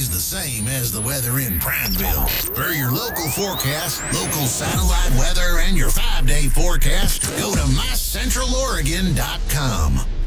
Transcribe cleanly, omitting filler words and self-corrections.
always the same as the weather in Prineville. For your local forecast, local satellite weather, and your 5-day forecast, go to MyCentralOregon.com.